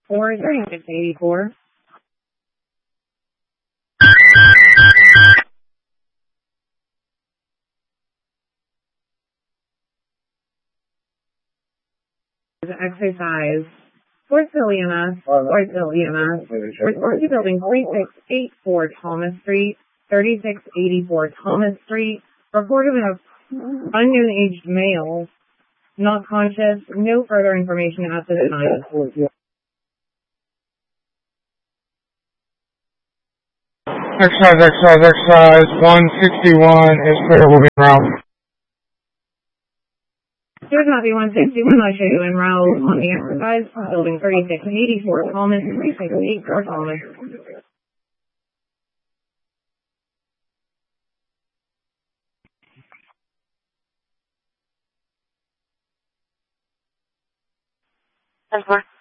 or 3684. Exercise. Fort Saliana, Resort to Building 3684 Thomas Street, 3684 Thomas Street. Reported of unknown aged male, not conscious, no further information at this time. Exercise 161 is clear, will be en route. Here's copy 161, I show you en route on the exercise, building 3684 Thomas, 3684 Thomas. And